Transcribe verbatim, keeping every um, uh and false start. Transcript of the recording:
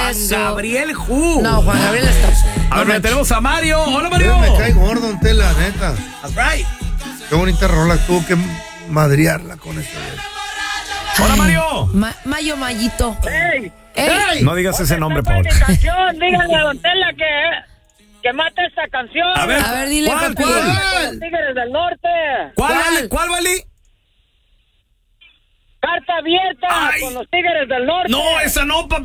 Juan eso. Gabriel Who. No, Juan Gabriel está... A ver, tenemos a Mario. Hola, Mario. Yo me cae gordo, un tela, neta. That's right. Qué bonita rola, tuvo que madrearla con este. Hola, Mario. Ma- Mayo Mayito. ¡Ey! Ey. No digas ese nombre, Paul. Paul. canción, díganle a Don Tela que, que mate esta canción. A ver, A ver, dile, ¿cuál, papi. cuál? Los Tigres del Norte. ¿Cuál, ¿Cuál? vale? ¿Cuál, vale? Carta abierta Ay. con los Tigres del Norte. No, esa no, papi.